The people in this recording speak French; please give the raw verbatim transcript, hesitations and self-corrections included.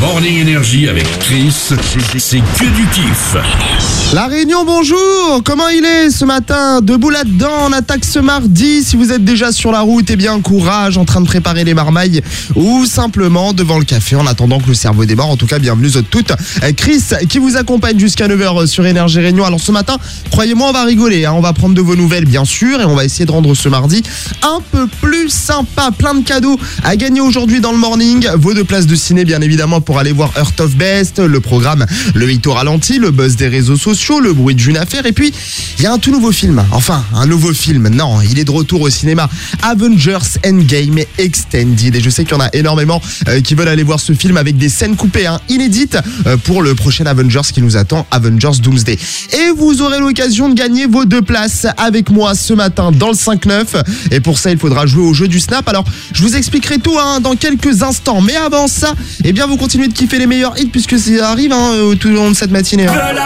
Morning Énergie avec Chris, c'est que du kiff. La Réunion, bonjour. Comment il est ce matin? Debout là-dedans, on attaque ce mardi. Si vous êtes déjà sur la route, eh bien courage, en train de préparer les marmailles ou simplement devant le café en attendant que le cerveau démarre. En tout cas, bienvenue à toutes. Chris qui vous accompagne jusqu'à neuf heures sur Énergie Réunion. Alors ce matin, croyez-moi, on va rigoler, hein. On va prendre de vos nouvelles bien sûr et on va essayer de rendre ce mardi un peu plus sympa. Plein de cadeaux à gagner aujourd'hui dans le morning. Vos deux places de ciné bien évidemment pour aller voir Earth of Best, le programme Le Hit au ralenti, le buzz des réseaux sociaux, le bruit d'une affaire. Et puis, il y a un tout nouveau film. Enfin, un nouveau film. Non, il est de retour au cinéma. Avengers Endgame Extended. Et je sais qu'il y en a énormément euh, qui veulent aller voir ce film avec des scènes coupées, hein, inédites euh, pour le prochain Avengers qui nous attend, Avengers Doomsday. Et vous aurez l'occasion de gagner vos deux places avec moi ce matin dans le cinq neuf. Et pour ça, il faudra jouer au jeu du Snap. Alors, je vous expliquerai tout hein, dans quelques instants. Mais avant ça, eh bien, vous continuez de kiffer les meilleurs hits puisque ça arrive hein, tout au long de cette matinée. Hein.